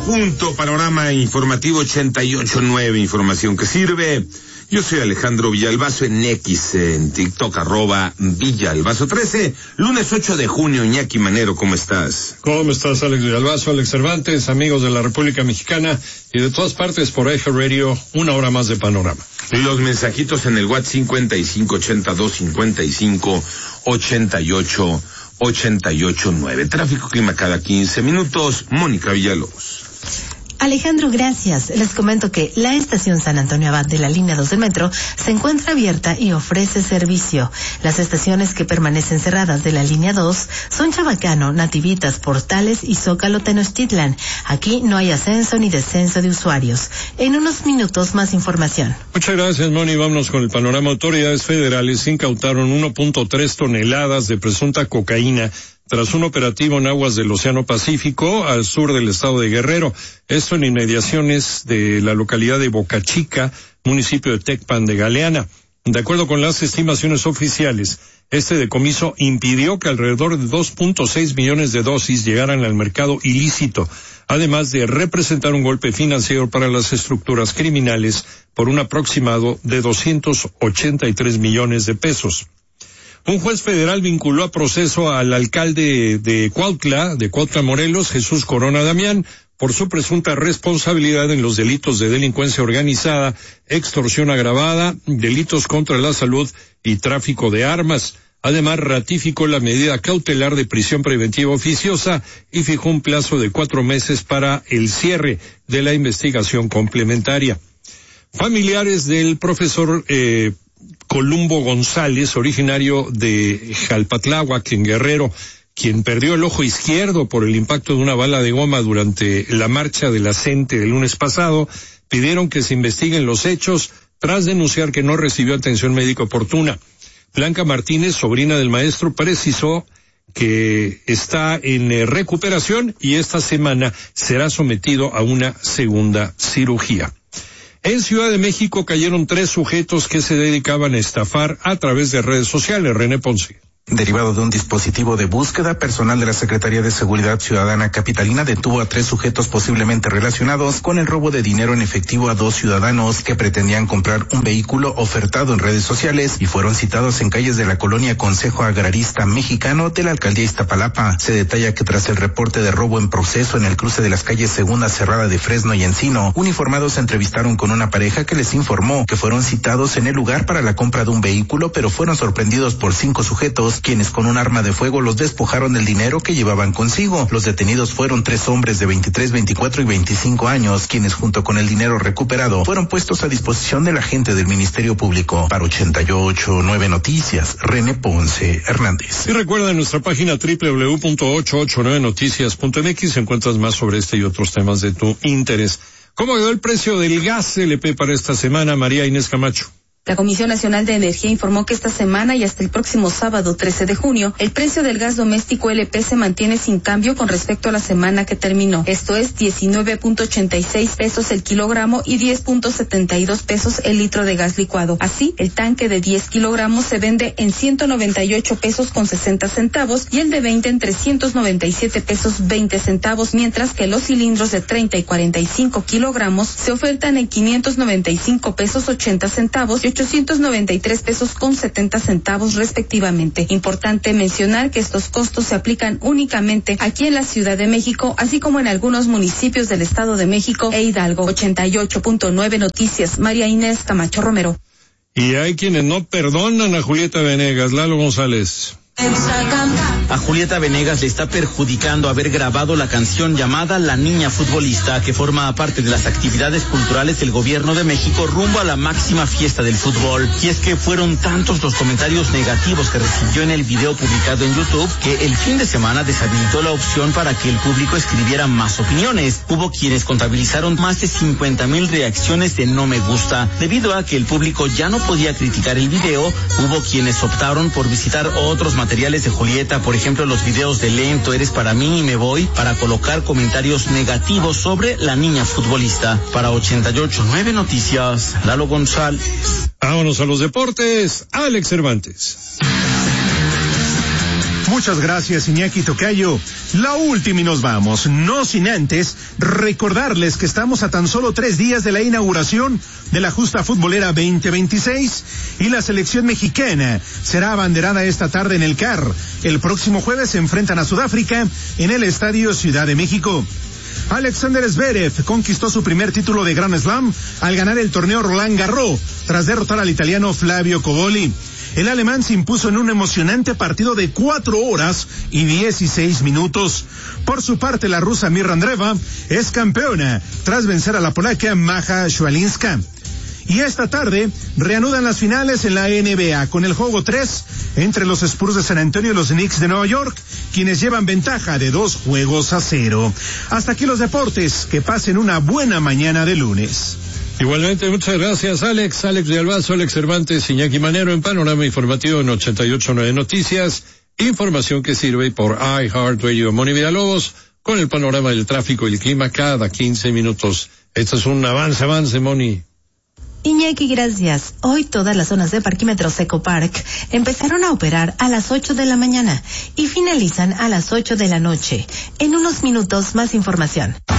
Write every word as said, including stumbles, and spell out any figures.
punto, panorama informativo ochenta y ocho nueve, información que sirve. Yo soy Alejandro Villalbazo en X, en TikTok, arroba Villalbazo trece, lunes ocho de junio. Iñaki Manero, ¿cómo estás? ¿Cómo estás, Alex Villalbazo, Alex Cervantes, amigos de la República Mexicana y de todas partes por Eje Radio, una hora más de panorama? Y los mensajitos en el WhatsApp cincuenta y cinco ochenta y dos cincuenta y cinco ochenta y ocho ochenta y ocho nueve. Tráfico, clima cada quince minutos. Mónica Villalobos. Alejandro, gracias. Les comento que la estación San Antonio Abad de la línea dos del metro se encuentra abierta y ofrece servicio. Las estaciones que permanecen cerradas de la línea dos son Chabacano, Nativitas, Portales y Zócalo Tenochtitlan. Aquí no hay ascenso ni descenso de usuarios. En unos minutos más información. Muchas gracias, Moni. Vámonos con el panorama. Autoridades federales incautaron uno punto tres toneladas de presunta cocaína tras un operativo en aguas del Océano Pacífico al sur del estado de Guerrero. Esto en inmediaciones de la localidad de Boca Chica, municipio de Tecpan de Galeana. De acuerdo con las estimaciones oficiales, este decomiso impidió que alrededor de dos punto seis millones de dosis llegaran al mercado ilícito, además de representar un golpe financiero para las estructuras criminales por un aproximado de doscientos ochenta y tres millones de pesos. Un juez federal vinculó a proceso al alcalde de Cuautla, de Cuautla, Morelos, Jesús Corona Damián, por su presunta responsabilidad en los delitos de delincuencia organizada, extorsión agravada, delitos contra la salud y tráfico de armas. Además, ratificó la medida cautelar de prisión preventiva oficiosa y fijó un plazo de cuatro meses para el cierre de la investigación complementaria. Familiares del profesor eh, Columbo González, originario de Jalpatláhuac, en Guerrero, quien perdió el ojo izquierdo por el impacto de una bala de goma durante la marcha de la CENTE el lunes pasado, pidieron que se investiguen los hechos tras denunciar que no recibió atención médica oportuna. Blanca Martínez, sobrina del maestro, precisó que está en eh, recuperación y esta semana será sometido a una segunda cirugía. En Ciudad de México cayeron tres sujetos que se dedicaban a estafar a través de redes sociales. René Ponce. Derivado de un dispositivo de búsqueda, personal de la Secretaría de Seguridad Ciudadana Capitalina detuvo a tres sujetos posiblemente relacionados con el robo de dinero en efectivo a dos ciudadanos que pretendían comprar un vehículo ofertado en redes sociales y fueron citados en calles de la colonia Consejo Agrarista Mexicano de la alcaldía Iztapalapa. Se detalla que tras el reporte de robo en proceso en el cruce de las calles Segunda Cerrada de Fresno y Encino, uniformados se entrevistaron con una pareja que les informó que fueron citados en el lugar para la compra de un vehículo, pero fueron sorprendidos por cinco sujetos quienes con un arma de fuego los despojaron del dinero que llevaban consigo. Los detenidos fueron tres hombres de veintitrés, veinticuatro y veinticinco años, quienes junto con el dinero recuperado fueron puestos a disposición del agente del Ministerio Público. Para ochenta y ocho nueve Noticias, René Ponce Hernández. Y recuerda, en nuestra página doble u doble u doble u punto ochocientos ochenta y nueve noticias punto m x encuentras más sobre este y otros temas de tu interés. ¿Cómo quedó el precio del gas L P para esta semana, María Inés Camacho? La Comisión Nacional de Energía informó que esta semana y hasta el próximo sábado trece de junio, el precio del gas doméstico L P se mantiene sin cambio con respecto a la semana que terminó. Esto es diecinueve punto ochenta y seis pesos el kilogramo y diez punto setenta y dos pesos el litro de gas licuado. Así, el tanque de diez kilogramos se vende en ciento noventa y ocho pesos con sesenta centavos y el de veinte en trescientos noventa y siete pesos veinte centavos, mientras que los cilindros de treinta y cuarenta y cinco kilogramos se ofertan en quinientos noventa y cinco pesos ochenta centavos y ochocientos noventa y tres pesos con setenta centavos respectivamente. Importante mencionar que estos costos se aplican únicamente aquí en la Ciudad de México, así como en algunos municipios del Estado de México e Hidalgo. ochenta y ocho punto nueve Noticias, María Inés Camacho Romero. Y hay quienes no perdonan a Julieta Venegas. Lalo González. A Julieta Venegas le está perjudicando haber grabado la canción llamada La Niña Futbolista, que forma parte de las actividades culturales del gobierno de México rumbo a la máxima fiesta del fútbol. Y es que fueron tantos los comentarios negativos que recibió en el video publicado en YouTube que el fin de semana deshabilitó la opción para que el público escribiera más opiniones. Hubo quienes contabilizaron más de cincuenta mil reacciones de no me gusta. Debido a que el público ya no podía criticar el video, hubo quienes optaron por visitar otros materiales de Julieta, por ejemplo los videos de Lento, Eres para mí y Me voy, para colocar comentarios negativos sobre la niña futbolista. Para ochenta y ocho nueve Noticias, Lalo González. Vámonos a los deportes, Alex Cervantes. Muchas gracias, Iñaki Tocayo. La última y nos vamos, no sin antes recordarles que estamos a tan solo tres días de la inauguración de la Justa Futbolera veinte veintiséis y la selección mexicana será abanderada esta tarde en el C A R. El próximo jueves se enfrentan a Sudáfrica en el Estadio Ciudad de México. Alexander Zverev conquistó su primer título de Grand Slam al ganar el torneo Roland Garros tras derrotar al italiano Flavio Cobolli. El alemán se impuso en un emocionante partido de cuatro horas y dieciséis minutos. Por su parte, la rusa Mirra Andreeva es campeona tras vencer a la polaca Maja Swialinska. Y esta tarde reanudan las finales en la N B A con el juego tres entre los Spurs de San Antonio y los Knicks de Nueva York, quienes llevan ventaja de dos juegos a cero. Hasta aquí los deportes, que pasen una buena mañana de lunes. Igualmente, muchas gracias, Alex. Alex de Albazo, Alex Cervantes, Iñaki Manero en Panorama Informativo en ochenta y ocho punto nueve Noticias. Información que sirve por iHeartRadio. Moni Villalobos con el panorama del tráfico y el clima cada quince minutos. Esto es un avance, avance, Moni. Iñaki, gracias. Hoy todas las zonas de parquímetros Eco Park empezaron a operar a las ocho de la mañana y finalizan a las ocho de la noche. En unos minutos, más información.